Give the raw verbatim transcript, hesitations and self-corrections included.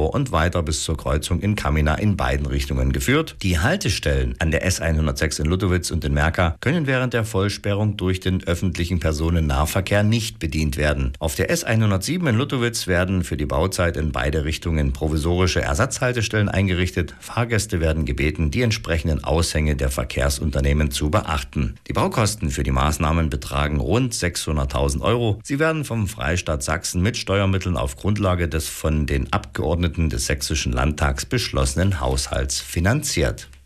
und weiter bis zur Kreuzung in Kamina in beiden Richtungen geführt. Die Haltestellen an der S hundertsechs in Luttowitz und in Merka können während der Vollsperrung durch den öffentlichen Personennahverkehr nicht bedient werden. Auf der S hundertsieben in Luttowitz werden für die Bauzeit in beide Richtungen provisorische Ersatzhaltestellen eingerichtet. Fahrgäste werden gebeten, die entsprechenden Aushänge der Verkehrsunternehmen zu beachten. Die Baukosten für die Maßnahmen betragen rund sechshunderttausend Euro. Sie werden vom Freistaat Sachsen mit Steuermitteln auf Grundlage des von den Abgeordneten des Sächsischen Landtags beschlossenen Haushalts finanziert.